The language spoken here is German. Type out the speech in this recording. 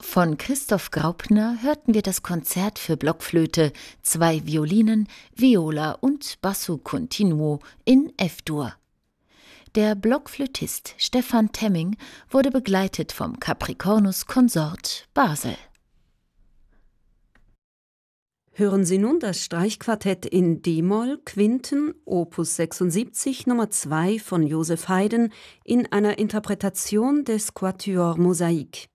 Von Christoph Graupner hörten wir das Konzert für Blockflöte, 2 Violinen, Viola und Basso Continuo in F-Dur. Der Blockflötist Stefan Temming wurde begleitet vom Capricornus Consort Basel. Hören Sie nun das Streichquartett in d-Moll, Quinten, Opus 76, Nummer 2 von Joseph Haydn in einer Interpretation des Quatuor Mosaik.